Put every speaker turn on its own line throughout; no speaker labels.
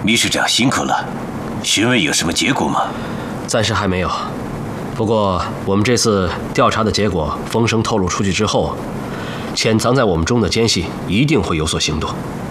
秘书长辛苦了。询问有什么结果吗？
暂时还没有。不过我们这次调查的结果风声透露出去之后，潜藏在我们中的奸细一定会有所行动。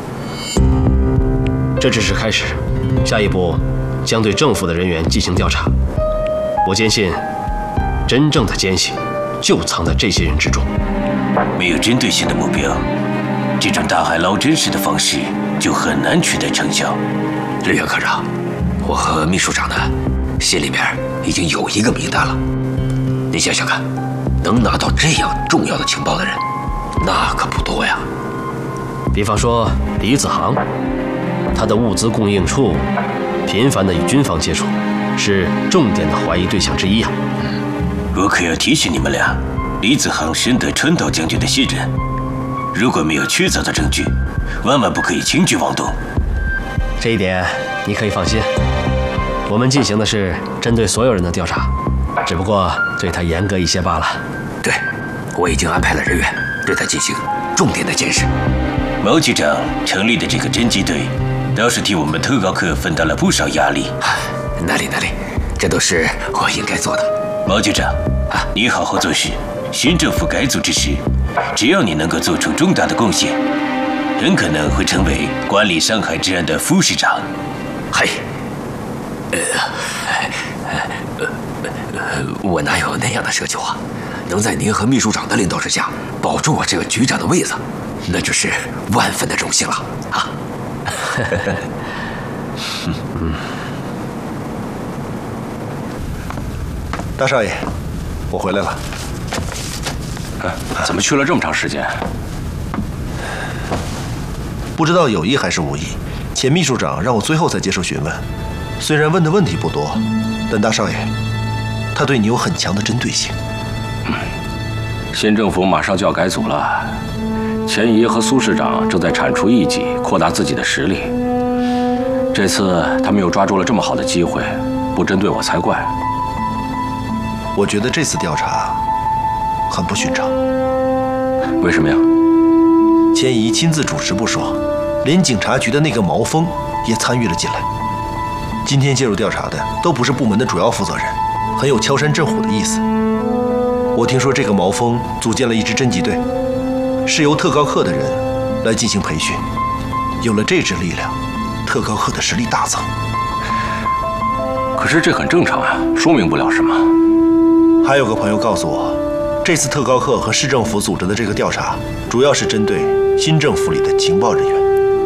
这只是开始，下一步将对政府的人员进行调查。我坚信，真正的奸细就藏在这些人之中。
没有针对性的目标，这种大海捞针式的方式就很难取得成效。
绿原科长，我和秘书长呢，心里面已经有一个名单了。你想想看，能拿到这样重要的情报的人，那可不多呀。
比方说李子航，他的物资供应处频繁地与军方接触，是重点的怀疑对象之一啊。
我可要提醒你们俩，李子航深得川岛将军的信任，如果没有确凿的证据，万万不可以轻举妄动。
这一点你可以放心，我们进行的是针对所有人的调查，只不过对他严格一些罢了。
对，我已经安排了人员对他进行重点的监视。
毛局长成立的这个侦缉队，倒是替我们特高课分担了不少压力。
哪里，这都是我应该做的。
毛局长，你好好做事。新政府改组之时，只要你能够做出重大的贡献，很可能会成为管理上海治安的副市长。
嘿，我哪有那样的奢求啊？能在您和秘书长的领导之下保住我这个局长的位子，那就是万分的荣幸了啊！
大少爷，我回来了。
怎么去了这么长时间？
不知道有意还是无意，前秘书长让我最后才接受询问。虽然问的问题不多，但大少爷，他对你有很强的针对性。
新政府马上就要改组了，钱怡和苏市长正在铲除异己，扩大自己的实力。这次他们又抓住了这么好的机会，不针对我才怪。
我觉得这次调查很不寻常。
为什么呀？
钱怡亲自主持不说，连警察局的那个毛峰也参与了进来。今天介入调查的都不是部门的主要负责人，很有敲山震虎的意思。我听说这个毛峰组建了一支侦缉队，是由特高课的人来进行培训。有了这支力量，特高课的实力大增。
可是这很正常啊，说明不了什么。
还有个朋友告诉我，这次特高课和市政府组织的这个调查，主要是针对新政府里的情报人员。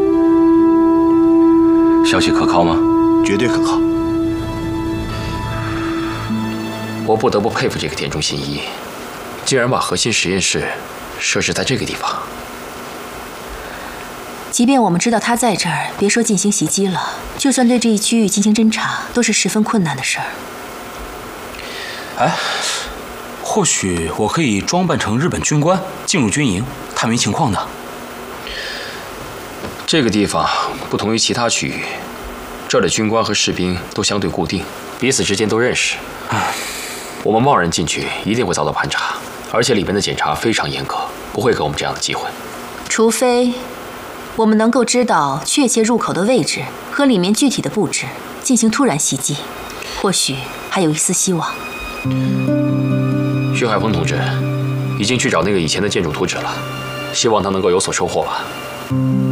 消息可靠吗？
绝对可靠。
我不得不佩服这个田中信一，竟然把核心实验室设置在这个地方。
即便我们知道他在这儿，别说进行袭击了，就算对这一区域进行侦查，都是十分困难的事儿。
哎，或许我可以装扮成日本军官进入军营，探明情况呢。
这个地方不同于其他区域，这儿的军官和士兵都相对固定，彼此之间都认识。我们贸然进去一定会遭到盘查，而且里面的检查非常严格，不会给我们这样的机会。
除非我们能够知道确切入口的位置和里面具体的布置，进行突然袭击，或许还有一丝希望。
徐海峰同志已经去找那个以前的建筑图纸了，希望他能够有所收获吧。